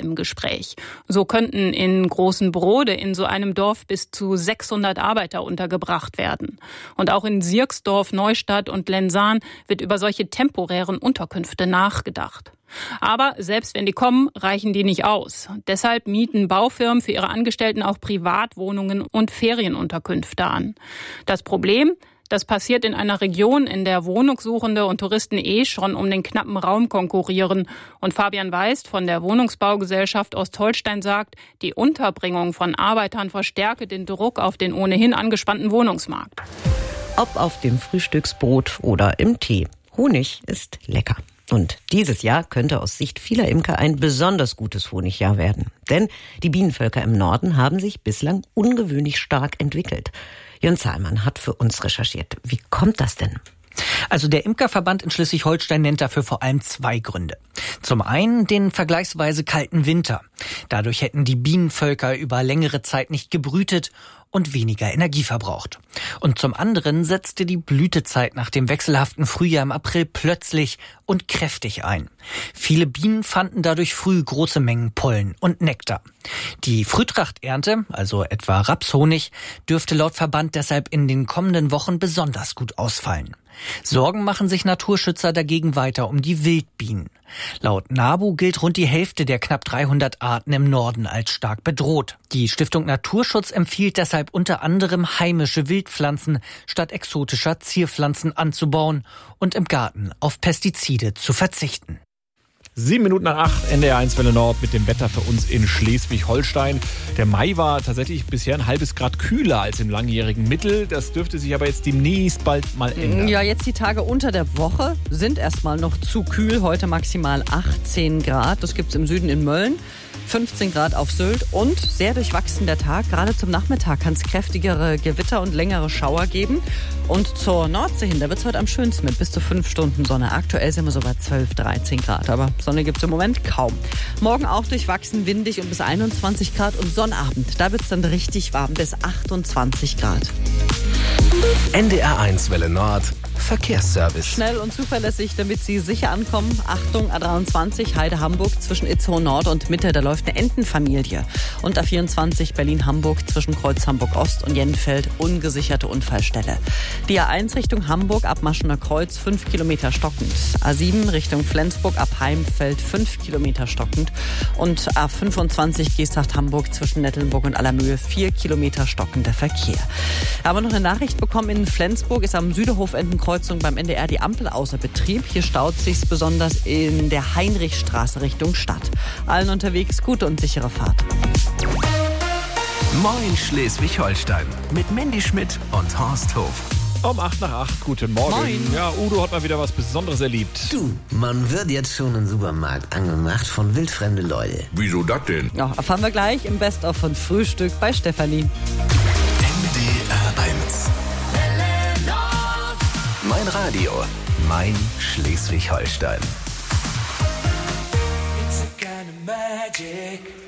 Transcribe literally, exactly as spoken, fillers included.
im Gespräch. So könnten in Großenbrode in so einem Dorf bis zu sechshundert Arbeiter untergebracht werden. Und auch in Sierksdorf, Neustadt und Lensahn wird über solche temporären Unterkünfte nachgedacht. Aber selbst wenn die kommen, reichen die nicht aus. Deshalb mieten Baufirmen für ihre Angestellten auch Privatwohnungen und Ferienunterkünfte an. Das Problem? Das passiert in einer Region, in der Wohnungssuchende und Touristen eh schon um den knappen Raum konkurrieren. Und Fabian Weist von der Wohnungsbaugesellschaft Ostholstein sagt, die Unterbringung von Arbeitern verstärke den Druck auf den ohnehin angespannten Wohnungsmarkt. Ob auf dem Frühstücksbrot oder im Tee. Honig ist lecker. Und dieses Jahr könnte aus Sicht vieler Imker ein besonders gutes Honigjahr werden. Denn die Bienenvölker im Norden haben sich bislang ungewöhnlich stark entwickelt. Jörn Zahlmann hat für uns recherchiert. Wie kommt das denn? Also der Imkerverband in Schleswig-Holstein nennt dafür vor allem zwei Gründe. Zum einen den vergleichsweise kalten Winter. Dadurch hätten die Bienenvölker über längere Zeit nicht gebrütet und weniger Energie verbraucht. Und zum anderen setzte die Blütezeit nach dem wechselhaften Frühjahr im April plötzlich und kräftig ein. Viele Bienen fanden dadurch früh große Mengen Pollen und Nektar. Die Frühtrachternte, also etwa Rapshonig, dürfte laut Verband deshalb in den kommenden Wochen besonders gut ausfallen. Sorgen machen sich Naturschützer dagegen weiter um die Wildbienen. Laut NABU gilt rund die Hälfte der knapp dreihundert Arten im Norden als stark bedroht. Die Stiftung Naturschutz empfiehlt deshalb unter anderem heimische Wildpflanzen statt exotischer Zierpflanzen anzubauen und im Garten auf Pestizide zu verzichten. Sieben Minuten nach acht, N D R eins Welle Nord mit dem Wetter für uns in Schleswig-Holstein. Der Mai war tatsächlich bisher ein halbes Grad kühler als im langjährigen Mittel. Das dürfte sich aber jetzt demnächst bald mal ändern. Ja, jetzt die Tage unter der Woche sind erstmal noch zu kühl. Heute maximal achtzehn Grad. Das gibt's im Süden in Mölln. fünfzehn Grad auf Sylt und sehr durchwachsen der Tag. Gerade zum Nachmittag kann es kräftigere Gewitter und längere Schauer geben. Und zur Nordsee hin, da wird es heute am schönsten mit bis zu fünf Stunden Sonne. Aktuell sind wir so bei zwölf, dreizehn Grad, aber Sonne gibt es im Moment kaum. Morgen auch durchwachsen, windig und bis einundzwanzig Grad und Sonnabend. Da wird es dann richtig warm, bis achtundzwanzig Grad. N D R eins Welle Nord. Verkehrsservice. Schnell und zuverlässig, damit Sie sicher ankommen. Achtung, A dreiundzwanzig, Heide Hamburg zwischen Itzehoe Nord und Mitte, da läuft eine Entenfamilie. Und A vierundzwanzig, Berlin-Hamburg zwischen Kreuz Hamburg-Ost und Jenfeld, ungesicherte Unfallstelle. Die A eins Richtung Hamburg ab Maschener Kreuz, fünf Kilometer stockend. A sieben Richtung Flensburg ab Heimfeld, fünf Kilometer stockend. Und A fünfundzwanzig Geesthacht-Hamburg zwischen Nettelnburg und Allermühe, vier Kilometer stockender Verkehr. Aber noch eine Nachricht bekommen, in Flensburg ist am Süderhof Entenkreuzung beim N D R die Ampel außer Betrieb. Hier staut sich's besonders in der Heinrichstraße Richtung Stadt. Allen unterwegs gute und sichere Fahrt. Moin Schleswig-Holstein mit Mandy Schmidt und Horst Hof. Um acht nach acht, guten Morgen. Moin. Ja, Udo hat mal wieder was Besonderes erlebt. Du, man wird jetzt schon im Supermarkt angemacht von wildfremde Leute. Wieso das denn? Ja, erfahren wir gleich im Best-of von Frühstück bei Stefanie. N D R eins. Mein Radio, mein Schleswig-Holstein. It's a kind of magic.